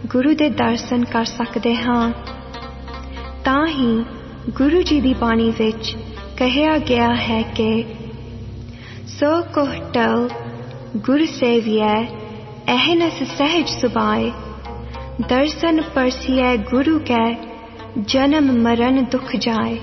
ਗੁਰੂ ਦੇ ਦਰਸ਼ਨ ਕਰ ਸਕਦੇ ਹਾਂ। ਤਾਂ ਹੀ ਗੁਰੂ ਜੀ ਦੀ ਬਾਣੀ ਵਿੱਚ ਕਹਿਆ ਗਿਆ ਹੈ ਕਿ ਸੋ ਕੋਹ ਟਲ ਗੁਰ ਸੇਵੀਐ ਅਹਨਸ ਸਹਿਜ ਸੁਭਾਏ, ਦਰਸ਼ਨ ਪਰਸੀਐ ਗੁਰੂ ਕੈ ਜਨਮ ਮਰਨ ਦੁਖ ਜਾਏ।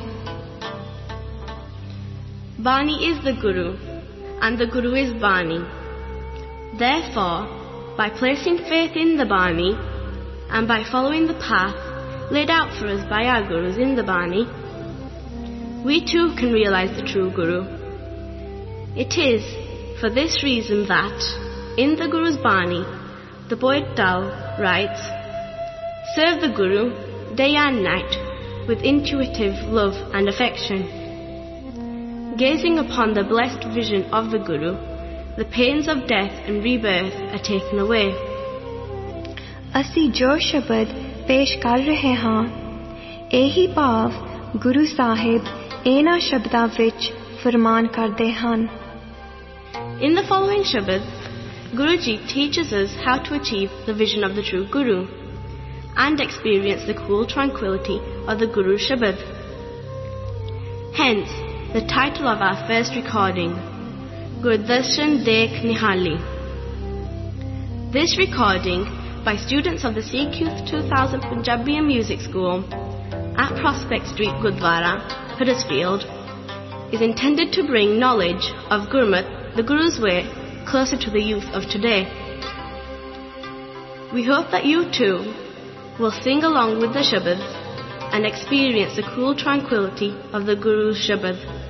Bani is the Guru, and the Guru is Bani. Therefore, by placing faith in the Bani, and by following the path laid out for us by our Gurus in the Bani, we too can realize the true Guru. It is for this reason that, in the Guru's Bani, the Boyd Dal writes, "Serve the Guru day and night with intuitive love and affection. Gazing upon the blessed vision of the Guru, the pains of death and rebirth are taken away." ਅਸੀਂ ਜੋ ਸ਼ਬਦ ਪੇਸ਼ ਕਰ ਰਹੇ ਹਾਂ, ਇਹੀ ਭਾਵ ਗੁਰੂ ਸਾਹਿਬ ਇਹਨਾਂ ਸ਼ਬਦਾਂ ਵਿੱਚ ਫਰਮਾਨ ਕਰਦੇ ਹਨ। In the following Shabad, Guruji teaches us how to achieve the vision of the true Guru and experience the cool tranquility of the Guru Shabad. Hence, the title of our first recording, Gurdarshan Dekh Nihali. This recording, by students of the Sikh Youth 2000 Punjabi and Music School at Prospect Street, Gurdwara, Huddersfield, is intended to bring knowledge of Gurmat, the Guru's way, closer to the youth of today. We hope that you too will sing along with the Shabads and experience the cool tranquility of the Guru's Shabad.